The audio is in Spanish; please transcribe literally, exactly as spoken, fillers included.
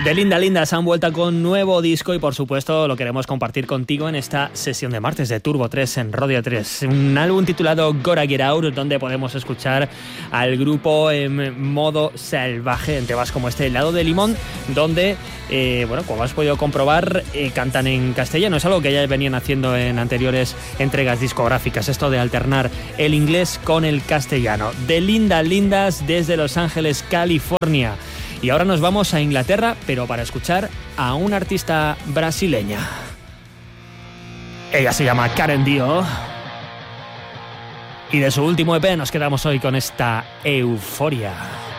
De Linda Lindas han vuelto con nuevo disco y por supuesto lo queremos compartir contigo en esta sesión de martes de Turbo tres en Radio tres. Un álbum titulado Gotta Get Out, donde podemos escuchar al grupo en modo salvaje en temas como este Helado de Limón, donde, eh, bueno, como has podido comprobar, eh, cantan en castellano. Es algo que ya venían haciendo en anteriores entregas discográficas, esto de alternar el inglés con el castellano. De Linda Lindas desde Los Ángeles, California. Y ahora nos vamos a Inglaterra, pero para escuchar a una artista brasileña. Ella se llama Karen Dio. Y de su último E P nos quedamos hoy con esta Euforia.